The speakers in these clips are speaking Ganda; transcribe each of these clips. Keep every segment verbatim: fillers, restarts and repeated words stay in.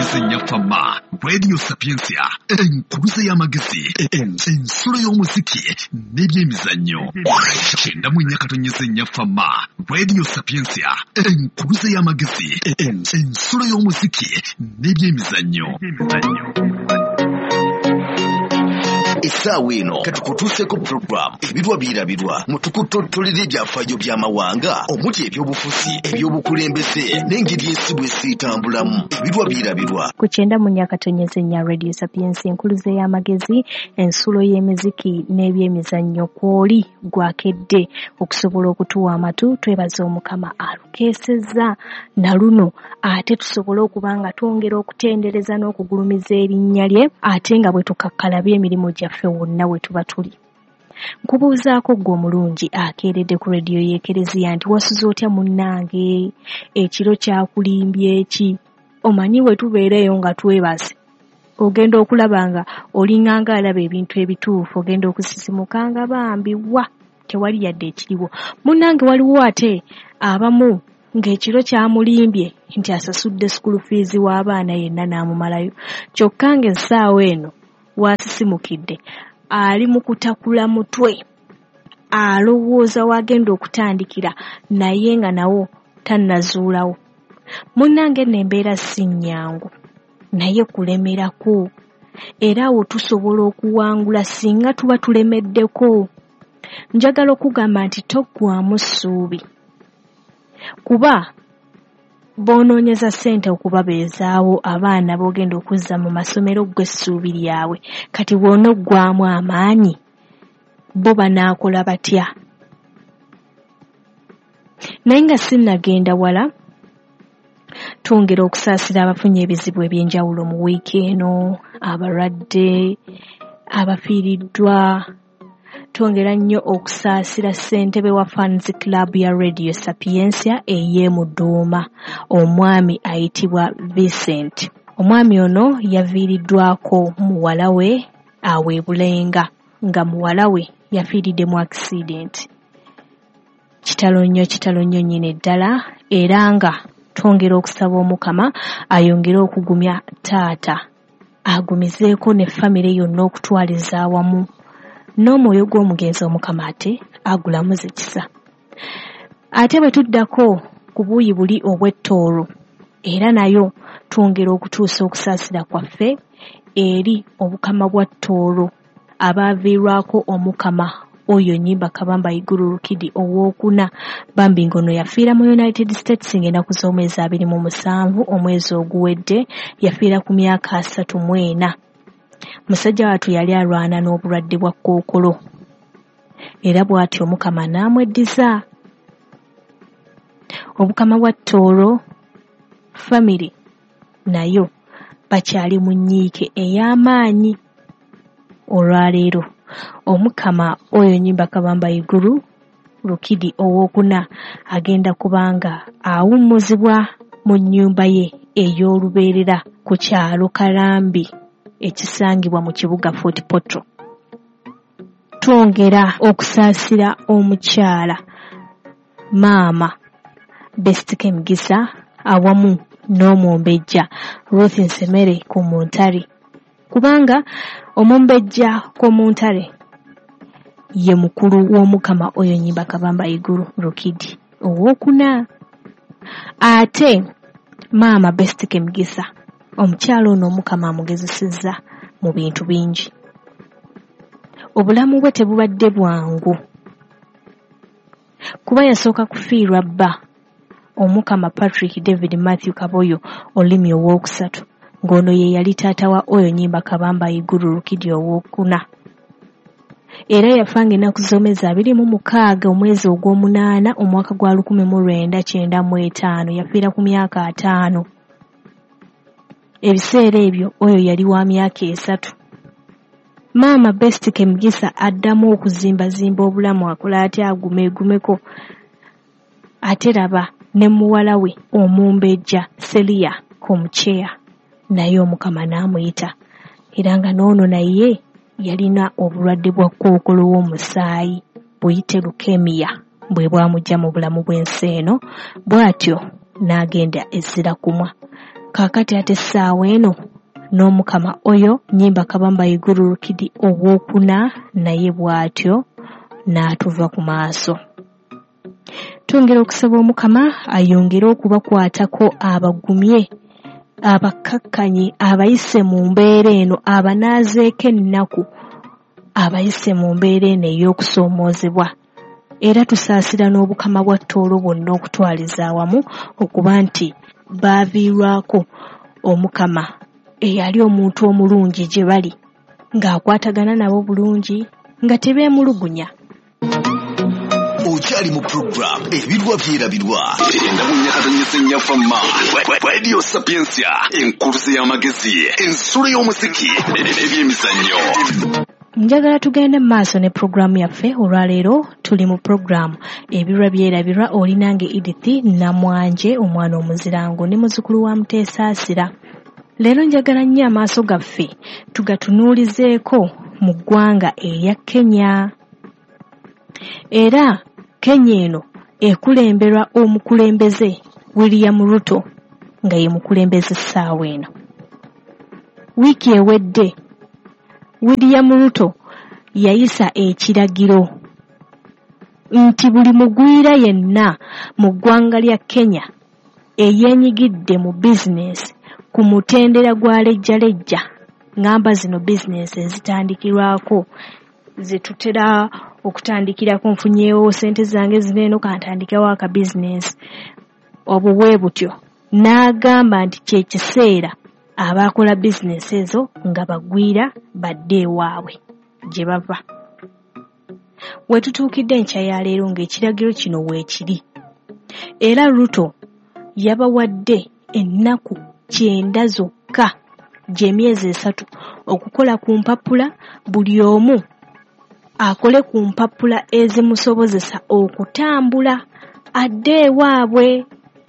Nyafama, Radio Sapiensia, enkuluze y'amagezi, ensolo y'omuziki, n'ebyemizannyo. Kyenda mu Nyakatonyeze Nyafama, Radio Sapiensia, enkuluze y'amagezi, ensolo y'omuziki, n'ebyemizannyo. Essaawa eno katukutuuseko program ebirwa birabirwa mutukutotolera ebyafaayo by'amawanga omuli ebyobufuzi ebyobukulembeze n'engeri ensibu esiitambulamu ebirwa birabirwa ku kyenda mu Nyakatonyeze nya Radio Sapiensia enkuluze y'amagezi ensulo y'emiziki n'ebyemizannyo kwoli gwakedde okusobola okutuwa amatu twebaza Omukama alukeesezza na luno ate tusobola okubanga twongera okutendereza n'okugulumiza erinnya lye ate nga bwe tukakkalabya emirimu gyaffe wonna we tuba tuli. Nkubuuzaako gwe omulungi akeeredde ku rediyo y'Ekereziya nti wasuze otya munnange ekiro kyakulimbye eki omanyi we tubeereyo nga twebaze ogenda okulaba nga olinganga alaba ebintu ebituufu ogenda okusisimuka nga bambi wa tewali yadde ekiriwo munnange waliwo ate abamu ng'ekiro kyamulimbye nti asasudde school fees w'abaana yenna n'amumalayo kyokka ng'essaawa eno waasisimukidde ali mu kutakula mutwe alowooza wagenda okutandikira naye nga nawo tannazuulawo munnange n'embeera si nnyangu naye kulemerako era awo tusobola okuwangula singa tuba tulemeddeko. Njagala okugamba nti toggwamu ssuubi kuba boonoonyeza ssente okubabeezaawo abaana boogenda okuzza mu masomero gw'essuubi lyabwe kati bw'onoggwamu amaanyi bo banaakola batya. Naye nga sinnagenda wala twongera okusaasira abafunye ebizibu eby'enjawulo mu wiiki eno abalwadde abafiiriddwa twongera nnyo okusaasira ssentebe wa Fans Club ya Radio Sapiensia ey'e Muduuma omwami ayitibwa Vincent. Omwami ono yaviiriddwako muwala we awe Bulenga nga muwala we yafiiridde mu accident. Kitalo nnyo kitalo nnyo nnyini ddala era nga twongera okusaba Omukama ayongere okugumya taata agumizeeko ne famire yonna okutwaliza awamu n'omwoyo gw'omugenzi Omukama ate agulamuze kisa. Ate bwe tuddako ku buuyi buli obw'ettoolo era nayo twongera okutuusa okusaasira kwaffe eri obukama bwa Ttoolo abaaviirwako Omukama oyo Nnyimba Kabamba Iguru Rukidi owookuna bambi ngono yafiira mu United States ng'ennaku z'omwezi abiri mu musanvu omwezi oguwedde yafiira ku myaka asatu mu ena. Musajja watu yali alwana n'obulwadde bwa kkookolo era bw'atyo Omukama n'amweddiza. Obukama bwa Ttoolo family nayo bakyali mu nnyiike ey'amaanyi. Olwaleero Omukama oyo Nnyimba Kabamba Iguru Rukidi owookuna agenda kubanga awummuzibwa mu nnyumba ye ey'olubeerera ku kyalo Kalambi ekisangibwa mu kibuga Fort Portal. Twongera okusaasira omukyala maama Bestike Mugisa awamu n'omumbejja Ruth Nsemere ku Muntale kubanga omumbejja ku Muntale ye mukulu w'Omukama oyo Nnyimba Kabamba Iguru Rukidi owookuna. Ate maama Bestike Mugisa omukyalo ono Omukama amugezesezza mu bintu bingi. Obulamu bwe tebubadde bwangu kuba yasooka kufiirwa bba Omukama Patrick David Matthew Kaboyo olulimi owookusatu ng'ono ye yali taata wa oyo Nnyimba Kabamba Iguru Rukidi owookuna era yafa ng'ennaku z'omwezi abiri mu mukaaga omwezi ogw'omunaana omwaka gwa lukumi mu lwenda kyenda mu etaano yafiira ku myaka ataano. Ebiseera ebyo oyo yali wa myaka esatu. Maama Bestike Mugisa addamu okuzimbazimba obulamu akola ate agumeegumeko ate raba ne muwala we omumbejja Selia Komucheya naye Omukama n'amuyita era nga n'ono naye yalina obulwadde bwa kkookolo w'omusaayi buyite leukemia bwe bwamujja mu bulamu bw'ensi eno bw'atyo n'agenda ezzira kumwa Kakati ate essaawa eno n'omukama oyo Nnyimba Kabamba Iguru Lukidi owokuna naye bw'atyo n'atuva ku maaso. Twongera okusaba omukama ayongere okubakwatako abagumye, abakkakkanye, abayise mu mbeera eno, abanaazeeko ennaku, abayise mu mbeera eno ey'okusoomoozebwa. Era tusaasira n'obukama bwa Tooro bwonna okutwaliza awamu okuba nti baaviirwako omukama eyali omuntu omulungi gye bali, ng'akwatagana nabo bulungi, nga tebeemulugunya. Okyali mu program ebirwa byerabirwa enda mu nyakatonyesa ennyafamma Radio Sapiensia, enkuluze y'amagezi, ensulo y'omuziki n'ebyemizannyo. Njagala tugende maaso ne programu yaffe. Olwaleero tuli mu programu ebirwa byerabirwa. Oli nange Edith Namwanje, omwana omuzirango ne muzzukulu wa Muteesaasira. Leero njagala nnyo amaaso gaffe tugatunuulizeeko mu ggwanga erya Kenya. Era Kenya eno ekulemberwa omukulembeze William Ruto nga ye mukulembeze ssaawa eno. Wiiki ewedde William Ruto yayisa ekiragiro nti buli mugwira yenna mu ggwanga lya Kenya eyeenyigidde mu bizinesi ku mutendera gwa lejjalejja, ngamba zino bizinesi ezitandikirwako zitutera okutandikira ku nfunyeewo sente zange zineeno kantandikewo aka bizinesi obuwe butyo. N'agamba nti kye kiseera abakola bizinesi ezo nga bagwira badde ewaabwe gye bava. We tutuukidde nkya ya leero ng'ekiragiro kino weekiri. Era Ruto yabawadde ennaku kyenda zokka gy'emyezi esatu okukola ku mpapula, buli omu akole ku mpapula ezimusobozesa okutambula adde ewaabwe.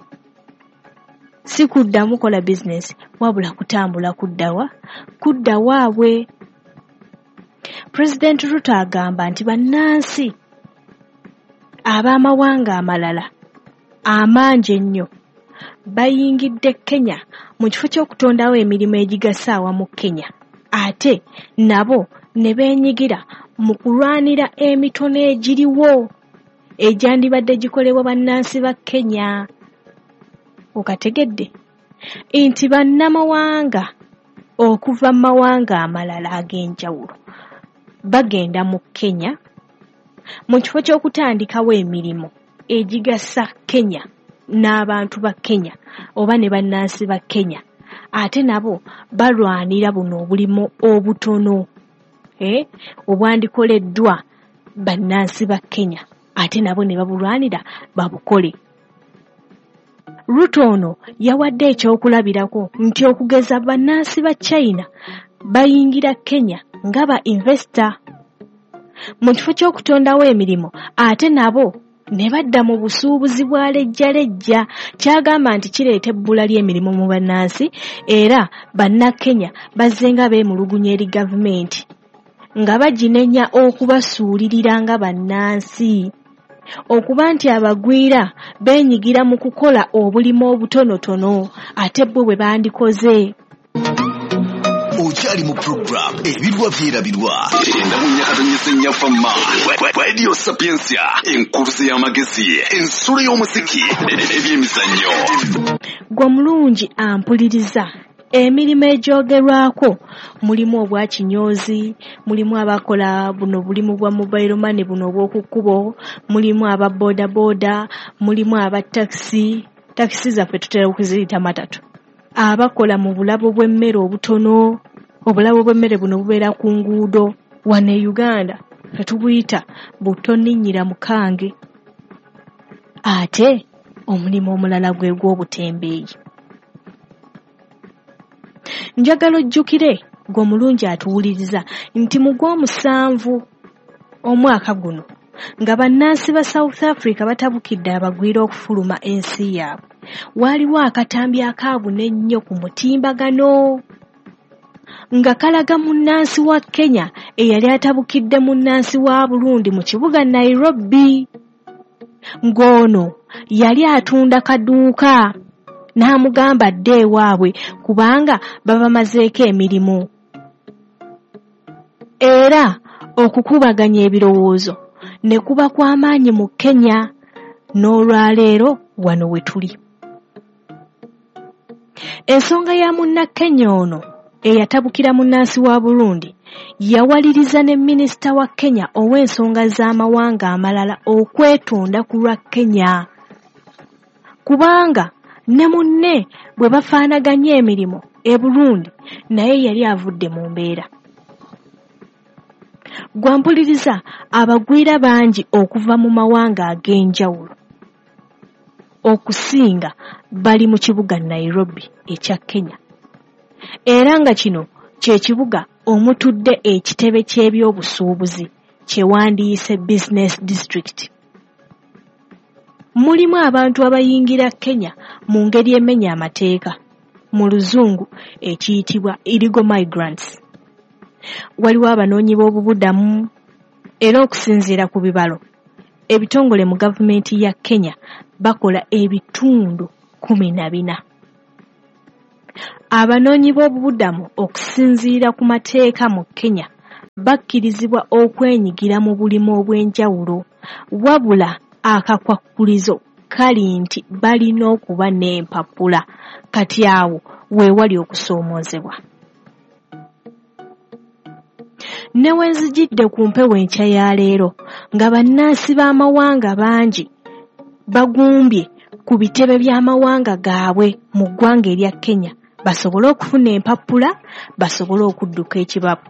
Si kuddamu kola bizinesi wabula kutambula kuddawa kudda waabwe. President Ruto agamba nti bannansi ab'amawanga amalala amangi ennyo bayingidde Kenya mu kifo ky'okutondawo emirimu egigasa awamu Kenya, ate nabo ne beenyigira mu kulwanira emitono egiriwo egyandibadde gikolebwa bannansi ba Kenya. Okategedde nti bannamawanga okuva mu mawanga amalala ag'enjawulo bagenda mu Kenya mu kifo ky'okutandikawo emirimu egigasa Kenya n'abantu ba Kenya oba ne bannansi ba Kenya, ate nabo balwanira buno obulimu obutono eh obwandikoleddwa bannansi ba Kenya, ate nabo ne babulwanira babukole. Ruto ono yawadde ekyokulabirako nti okugeza bannansi ba China bayingira Kenya nga ba investor mu kifo ky'okutondawo emirimu, ate nabo ne badda mu busuubuzi bwa lejjalejja. Kyagamba nti kireeta ebbula ly'emirimu mu bannansi, era bannakenya bazze nga beemulugunya eri gavumenti nga baginenya okubasuulirira nga bannansi, okuba nti abagwira beenyigira mu kukola obulimu obutonotono ate bwe bwe bandikoze. Okyali mu program ebirwa byerabirwa enda mu nyakatonyesa ennyafamma Radio Sapiensia, enkuluze y'amagezi, ensulo y'omuziki n'ebyemizannyo. Gwe mulungi ampuliriza, emirimu egyogerwako mulimu obwa kinyoozi, mulimu abakola buno bulimu bwa mobile money buno obw'oku kkubo, mulimu aba boda boda, mulimu aba taxi taxi zaffe tutera okuziyita matatu, abakola mu bulabo bw'emmere obutono. Obulabo bw'emmere buno bubeera ku nguudo. Wano e Uganda tetubuyita butoninnyira mukange. Ate omulimu omulala gwe gw'obutembeeyi. Njagala ojjukire gwe mulungi atuwuliriza nti mu gw'omusanvu omwaka guno nga bannansi ba South Africa batabukidde abagwira okufuluma ensi yaabwe, waaliwo akatambi akaabuna ennyo ku mutimbagano nga kalaga munnansi wa Kenya eyali atabukidde munnansi wa Burundi mu kibuga Nairobi. Ng'ono yali atunda kaduuka n'amugamba dde ewaabwe kubanga babamazeeko emirimu. Era okukubaganya ebirowoozo ne kuba kw'amaanyi mu Kenya n'olwaleero wano we tuli. Ensonga ya munnakenya ono eyatabukira munnansi wa Burundi yawaliriza ne minisita wa Kenya ow'ensonga z'amawanga amalala okwetonda ku lwa Kenya. Kubanga ne munne bwe bafaanaganya emirimu e Burundi naye yali avudde mu mbeera. Gwampuliriza abagwira bangi okuva mu mawanga ag'enjawulo okusinga bali mu kibuga Nairobi ekya Kenya. Era nga kino kye kibuga omutudde ekitebe ky'ebyobusuubuzi kye wandiise business district. Mulimu abantu abayingira Kenya mu ngeri emenya amateeka, mu luzungu ekiyitibwa illegal migrants. Waliwo abanoonyi b'obubudamu, era okusinziira ku bibalo ebitongole mu gavumenti ya Kenya bakola ebitundu kumi na bina. Abanoonyi b'obubudamu okusinziira ku mateeka mu Kenya bakkirizibwa okwenyigira mu bulimu obw'enjawulo, wabula akakwakkulizo kali nti balina okuba n'empapula, kati awo weewali okusoomoozebwa. Ne wenzijidde ku mpewo enkya ya leero nga bannansi b'amawanga bangi bagumbye ku bitebe by'amawanga gaabwe mu ggwanga erya Kenya basobole okufuna empapula, basobole okudduka ekibabu.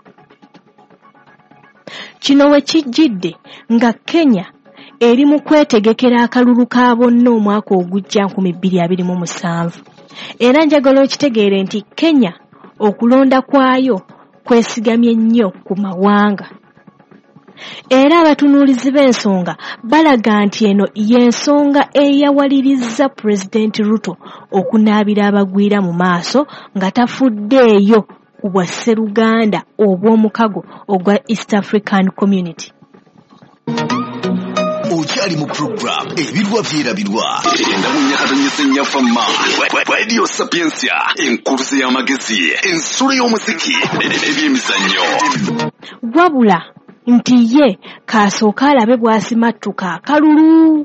Kino we kijjidde nga Kenya eri mu kwetegekera akalulu ka bonna omwaka ogujja nkumi bbiri abiri mu musanvu. Era njagala okitegeere nti Kenya okulonda kwayo kwesigamye nnyo ku mawanga. Era abatunuulizi b'ensonga balaga nti eno y'ensonga eyawaliriza Pulezidenti Ruto okunaabira abagwira mu maaso nga tafuddeeyo ku bwa sseruganda obw'omukago ogwa East African Community. Okyali mu program ebirwa byerabirwa endamunyakatanyisa ennyafamma Radio Sapiensia enkurusi y'amagezi ensolo y'omuziki n'ebyemizannyo. Wabula nti ye kaasooka alabe bw'asimattuka akalulu.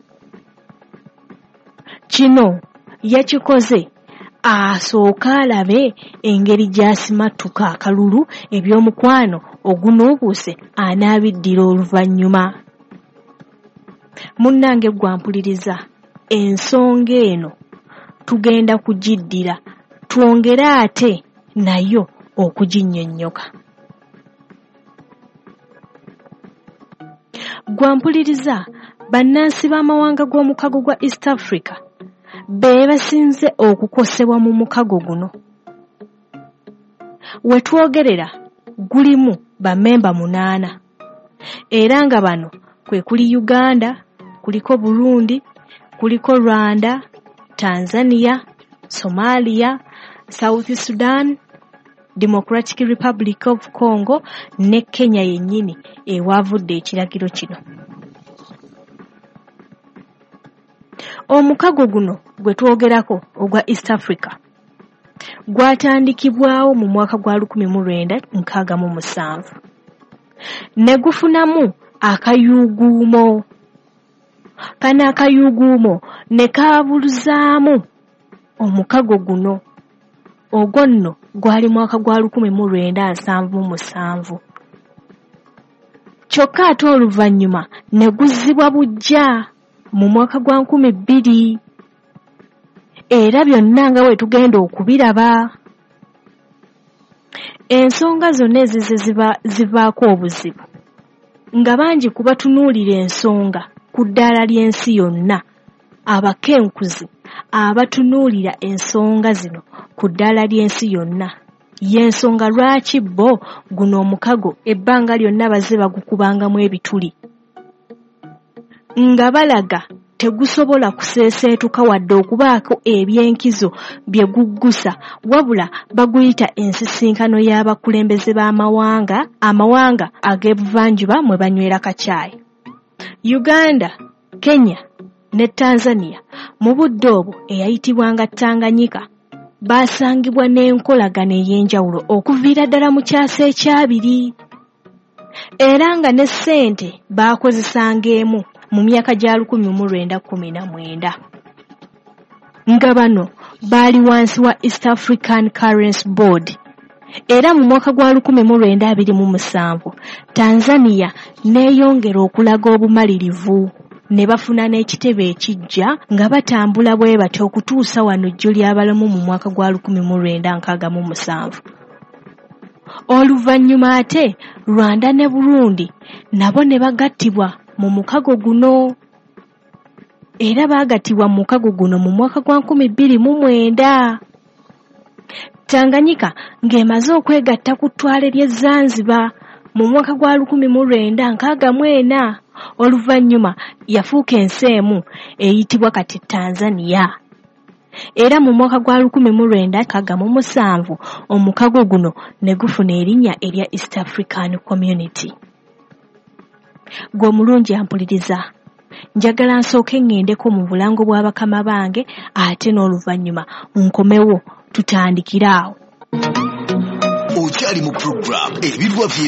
Kino yakikoze asooka alabe engeri gy'asimattuka akalulu eby'omukwano ogunuubuuse anaabiddira oluvannyuma. Munnange gwampuliriza ensonga eno tugenda kugiddira twongere ate nayo okuginnyonnyoka. Gwampuliriza bannansi b'amawanga g'omukago gwa East Africa be basinze okukosebwa mu mukago guno. We twogerera gulimu bammemba munaana, era nga bano kwe kuli Uganda, kuliko Burundi, kuliko Rwanda, Tanzania, Somalia, South Sudan, Democratic Republic of Congo ne Kenya yennyini ewavudde ekiragiro kino. Omukago guno gwe twogerako ogwa East Africa gwatandikibwawo mu mwaka gwa lukumi mu lwenda nkaaga mu musanvu ne gufunamu akayuuguumo. Kano akayuuguumo ne kaabuluzaamu omukago guno. Ogwo nno gwali mwaka gwa lukumi mu lwenda nsanvu mu musanvu. Kyokka ate oluvannyuma ne guzzibwa bujja mu mwaka gwa nkumi bbiri. Era byonna nga we tugenda okubiraba. Ensonga zonna ezize ziba zivaako obuzibu nga bangi kubatunuulira ensonga ku ddaala ly'ensi yonna. Abakenkuzi abatunuulira ensonga zino ku ddaala ly'ensi yonna y'ensonga lwaki bo guno omukago ebbanga lyonna baze bagukubangamu ebituli nga balaga tegusobola kuseeseetuka wadde okubaako ebyenkizo bye guggusa, wabula baguyita ensisinkano y'abakulembeze b'amawanga amawanga ag'ebuvanjuba mwe banywera kacaayi. Uganda, Kenya, ne Tanzania mu budde obwo eyayitibwanga Tanganyika baasangibwa n'enkolagana ey'enjawulo okuviira ddala mu kyasa ekyabiri era nga ne ssente baakozesanga emu mu myaka gya lukumi mu lwenda kkumi na mwenda nga bano baali wansi wa East African Currency Board era mu mwaka gwa lukumi mu lwenda abiri mu musanvu Tanzania neeyongera okulaga obumalirivu ne bafuna n'ekitebe ekijja nga batambula bwe batyo okutuusa wano jjo ly'abalamu mu mwaka gwa lukumi mu lwenda nkaaga mu musanvu. Oluvannyuma ate Rwanda ne Burundi nabo ne bagattibwa mu mukago guno era baagattibwa mu mukago guno mu mwaka gwa nkumi bbiri mu mwenda. Tanganyika ng'emaze okwegatta ku ttwale ly'e Zanzibar mu mwaka gwa lukumi mu lwenda nkaaga mu ena oluvannyuma yafuuka ensi emu eyitibwa kati Tanzania era mu mwaka gwa lukumi mu lwenda nkaaga mu musanvu omukago guno ne gufuna erinnya erya East African Community. Gwe omulungi ampuliriza njagala nsooke ŋŋendeko mu bulango bwa bakama bange ate n'oluvannyuma nkomewo tutandikire awo. Okyali mu program ebirwa